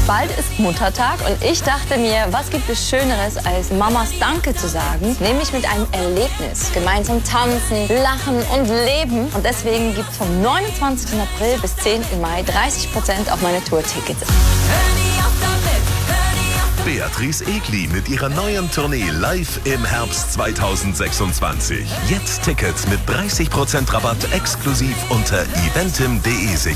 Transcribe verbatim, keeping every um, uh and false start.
Bald ist Muttertag und ich dachte mir, was gibt es Schöneres, als Mamas Danke zu sagen? Nämlich mit einem Erlebnis. Gemeinsam tanzen, lachen und leben. Und deswegen gibt es vom neunundzwanzigsten April bis zehnten Mai dreißig Prozent auf meine Tourtickets. Beatrice Egli mit ihrer neuen Tournee live im Herbst zweitausendsechsundzwanzig. Jetzt Tickets mit dreißig Prozent Rabatt exklusiv unter eventim punkt de sichern.